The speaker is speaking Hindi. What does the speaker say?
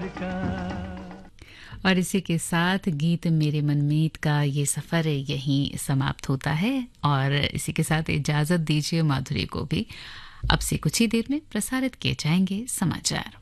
का। और इसी के साथ गीत मेरे मनमीत का ये सफ़र यहीं समाप्त होता है और इसी के साथ इजाज़त दीजिए माधुरी को भी। अब से कुछ ही देर में प्रसारित किए जाएंगे समाचार।